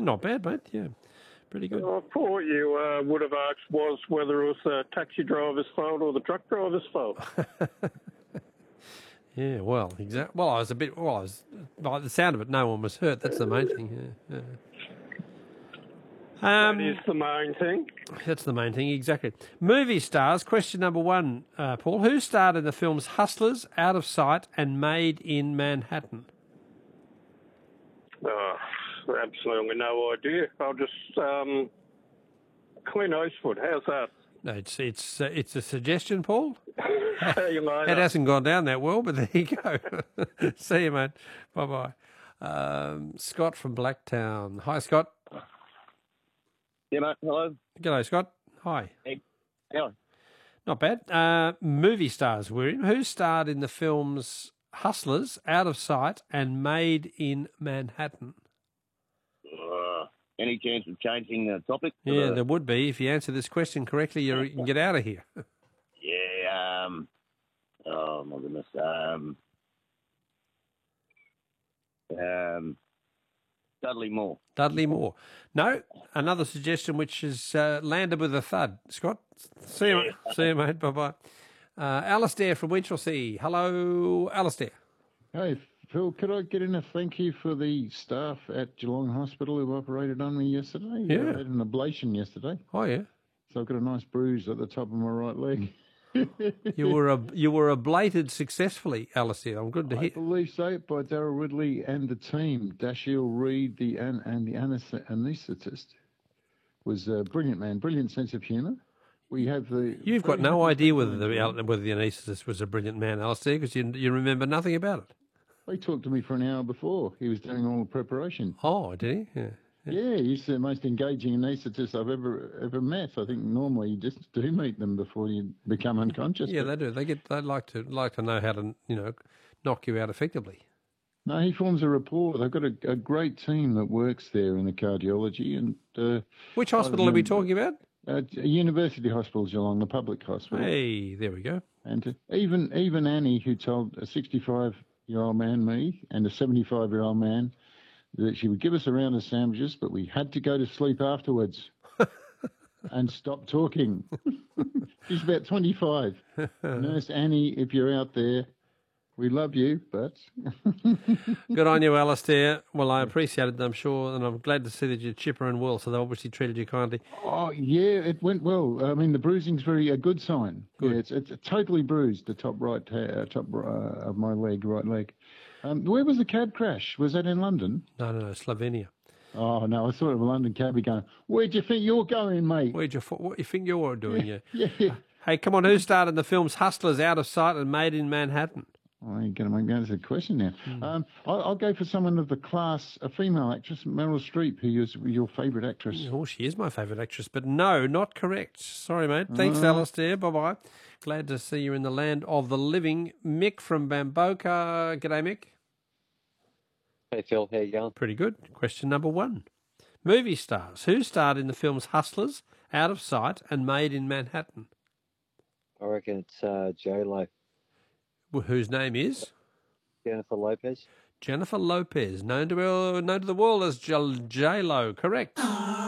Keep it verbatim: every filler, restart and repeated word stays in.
not bad, mate. Yeah, pretty good. I thought you uh, would have asked was whether it was the taxi driver's fault or the truck driver's fault. Yeah, well, exactly. Well, I was a bit. Well, I was by the sound of it, no one was hurt. That's the main thing. Yeah, yeah. Um, that is the main thing. That's the main thing, exactly. Movie stars. Question number one, uh, Paul. Who starred in the films Hustlers, Out of Sight, and Made in Manhattan? Oh, absolutely no idea. I'll just um, Clint Eastwood. How's that? No, it's it's uh, it's a suggestion, Paul. See you later. It hasn't gone down that well, but there you go. See you, mate. Bye bye. Um, Scott from Blacktown. Hi, Scott. Yeah, mate. Hello. G'day, Scott. Hi. Hey. Hello. Not bad. Uh, movie stars, William. Who starred in the films Hustlers, Out of Sight, and Made in Manhattan? Uh, any chance of changing the topic? Yeah, the... there would be. If you answer this question correctly, you're, you can get out of here. yeah. Um. Oh my goodness. Um. Um. Dudley Moore. Dudley Moore. No, another suggestion which has uh, landed with a thud. Scott, see you, Yeah. see you, mate. Bye bye. Uh, Alistair from Winchelsea. Hello, Alistair. Hey, Phil, could I get in a thank you for the staff at Geelong Hospital who operated on me yesterday? Yeah. I had an ablation yesterday, Oh yeah. so I've got a nice bruise at the top of my right leg. You were a, you were ablated successfully, Alistair. I'm good to I hear. believe so, by Darryl Ridley and the team. Dashiell Reed, the an, and the anaesthetist, was a brilliant man, brilliant sense of humour. We have the. You've got no idea whether the whether the anaesthetist was a brilliant man, Alistair, because you you remember nothing about it. He talked to me for an hour before. He was doing all the preparation. Oh, did he? Yeah. Yeah, he's the most engaging anaesthetist I've ever ever met. I think normally you just do meet them before you become unconscious. Yeah, they do. They get. They like to like to know how to you know knock you out effectively. No, he forms a rapport. They've got a, a great team that works there in the cardiology. And uh, Which hospital are we talking about? Uh, University Hospital Geelong, the public hospital. Hey, there we go. And uh, even even Annie, who told a sixty-five-year-old man, me, and a seventy-five-year-old man, that she would give us a round of sandwiches, but we had to go to sleep afterwards and stop talking. She's about twenty-five. Nurse Annie, if you're out there, we love you, but... Good on you, Alistair. Well, I appreciate it, I'm sure, and I'm glad to see that you're chipper and well, so they obviously treated you kindly. Oh, yeah, it went well. I mean, the bruising's very a good sign. Good. Yeah, it's, it's totally bruised, the top right, uh, top uh, of my leg, right leg. Um, where was the cab crash? Was that in London? No, no, no, Slovenia. Oh, no, I thought of a London cabbie going, where do you think you're going, mate? Where'd you, what do you think you're doing? Yeah. Yeah, yeah. Hey, come on, who starred in the films Hustlers, Out of Sight, and Made in Manhattan? Oh, you're going to make me answer the question now. Mm. Um, I'll, I'll go for someone of the class, a female actress, Meryl Streep, who is your favourite actress. Oh, she is my favourite actress, but no, not correct. Sorry, mate. Thanks, Uh. Alistair. Bye-bye. Glad to see you in the land of the living. Mick from Bamboka. G'day, Mick. Hey, Phil. How you going? Pretty good. Question number one. Movie stars. Who starred in the films Hustlers, Out of Sight, and Made in Manhattan? I reckon it's uh, J-Lo. Wh- Whose name is? Jennifer Lopez. Jennifer Lopez, known to, uh, known to the world as J- J-Lo. Correct.